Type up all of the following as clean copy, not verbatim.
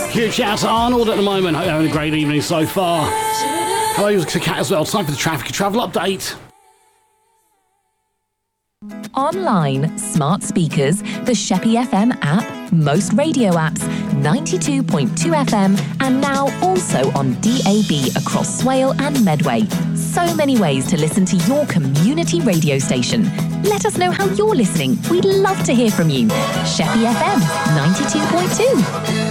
Huge shout out to Arnold at the moment. Hope you're having a great evening so far. Hello to Kat as well. Time for the traffic and travel update. Online, smart speakers, the Sheppy FM app, most radio apps, 92.2 FM, and now also on DAB across Swale and Medway. So many ways to listen to your community radio station. Let us know how you're listening. We'd love to hear from you. Sheppy FM 92.2.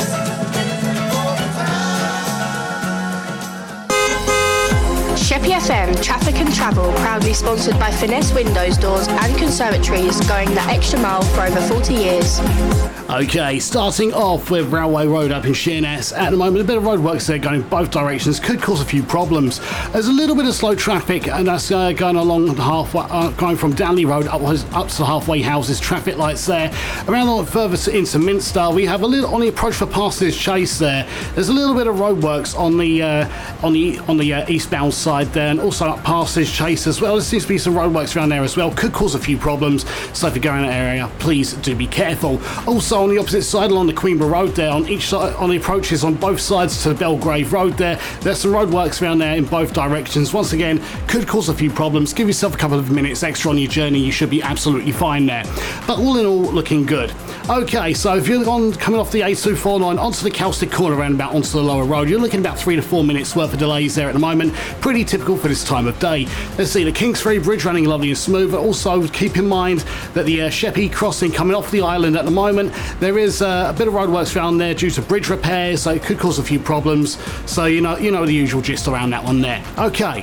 Sheppy FM Traffic and Travel, proudly sponsored by Finesse Windows, Doors and Conservatories, going the extra mile for over 40 years. Okay, starting off with Railway Road up in Sheerness. At the moment, a bit of roadworks there going in both directions could cause a few problems. There's a little bit of slow traffic, and that's going along the halfway, going from Danley Road up to the halfway houses. Traffic lights there. Around a lot further into Minster, we have a little on the approach for Parsonage Chase there. There's a little bit of roadworks on the eastbound side there, and also up Parsonage Chase as well. There seems to be some roadworks around there as well. Could cause a few problems. So if you're going in that area, please do be careful. Also on the opposite side along the Queenborough Road there, on each side, on the approaches on both sides to the Belgrave Road there's some roadworks around there in both directions. Once again, could cause a few problems. Give yourself a couple of minutes extra on your journey, you should be absolutely fine there. But all in all, looking good. Okay, so if you're coming off the A249 onto the Caustic Corner roundabout onto the lower road, you're looking about 3 to 4 minutes worth of delays there at the moment. Pretty typical for this time of day. Let's see the Kingsbury Bridge running lovely and smooth. But also keep in mind that the Sheppey crossing coming off the island at the moment, there is a bit of roadworks around there due to bridge repairs, so it could cause a few problems. So you know the usual gist around that one there. Okay.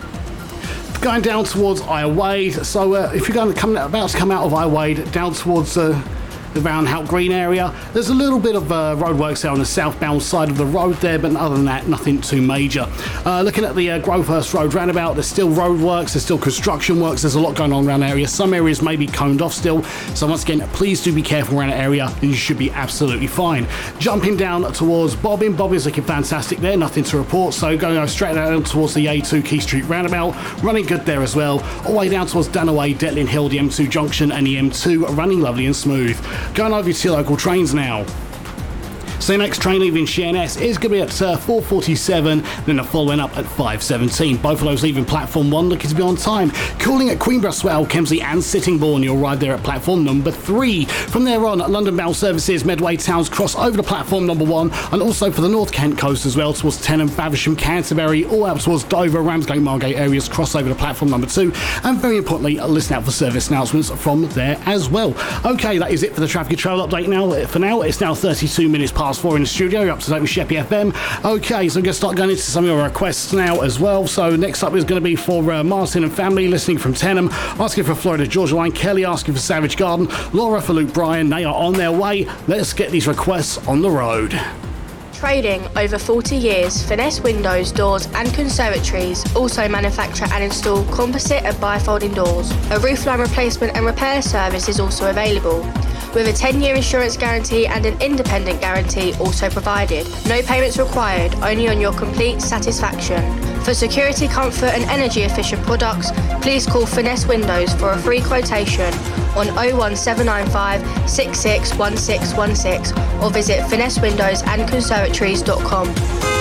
Going down towards Isle Wade, so if you're about to come out of Isle Wade down towards around Hout Green area, there's a little bit of roadworks there on the southbound side of the road there, but other than that, nothing too major. Looking at the Grovehurst Road roundabout, there's still roadworks, there's still construction works, there's a lot going on around the area. Some areas may be coned off still, so once again, please do be careful around the area and you should be absolutely fine. Jumping down towards Bobbin, Bobbin's looking fantastic there, nothing to report, so going straight down towards the A2 Key Street roundabout, running good there as well. All the way down towards Dunaway, Detlin Hill, the M2 junction and the M2 running lovely and smooth. Going over to your local trains now. So the next train leaving Sheerness is going to be at 4:47, then the following up at 5:17. Both of those leaving platform 1 looking to be on time. Calling at Queenborough, Swale, Kemsley and Sittingbourne. You'll arrive there at platform number 3. From there on, London-bound services, Medway Towns cross over to platform number 1, and also for the North Kent coast as well, towards Tenham, Faversham, Canterbury, all out towards Dover, Ramsgate, Margate areas, cross over to platform number 2. And very importantly, listen out for service announcements from there as well. Okay, that is it for the traffic and travel update now. For now, it's now 32 minutes past 4 in the studio. You're up to date with Sheppy FM. Okay, so I'm going to start going into some of your requests now as well. So next up is going to be for Martin and family listening from Tenham, asking for Florida Georgia Line. Kelly asking for Savage Garden. Laura for Luke Bryan. They are on their way. Let's get these requests on the road. Trading over 40 years, Finesse Windows, Doors and Conservatories also manufacture and install composite and bifolding doors. A roofline replacement and repair service is also available, with a 10-year insurance guarantee and an independent guarantee also provided. No payments required, only on your complete satisfaction. For security, comfort and energy efficient products, please call Finesse Windows for a free quotation on 01795 661616 or visit finessewindowsandconservatories.com.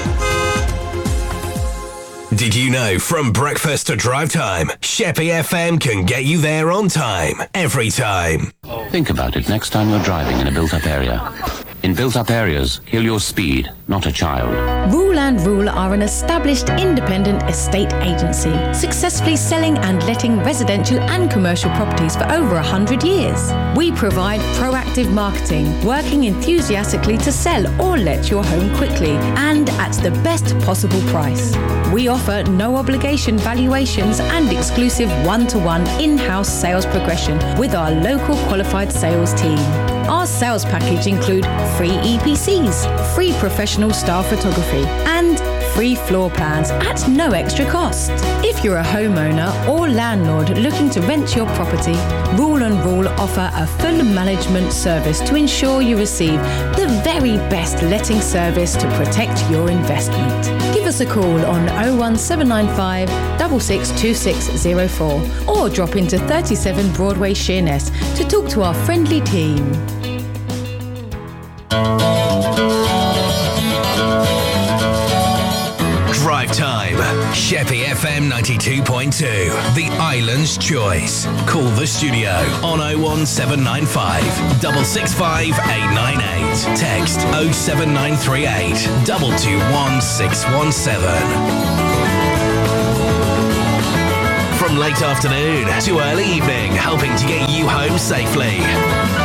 Did you know from breakfast to drive time, Sheppy FM can get you there on time, every time. Think about it next time you're driving in a built-up area. In built-up areas, kill your speed, not a child. Rule and Rule are an established independent estate agency, successfully selling and letting residential and commercial properties for over 100 years. We provide proactive marketing, working enthusiastically to sell or let your home quickly and at the best possible price. We offer no obligation valuations and exclusive one-to-one in-house sales progression with our local qualified sales team. Our sales package include free EPCs, free professional style photography, and free floor plans at no extra cost. If you're a homeowner or landlord looking to rent your property, Rule and Rule offer a full management service to ensure you receive the very best letting service to protect your investment. Give us a call on 01795 662604 or drop into 37 Broadway, Sheerness to talk to our friendly team. Sheppey FM 92.2, the island's choice. Call the studio on 01795 665 898. Text 07938 221 617. From late afternoon to early evening, helping to get you home safely.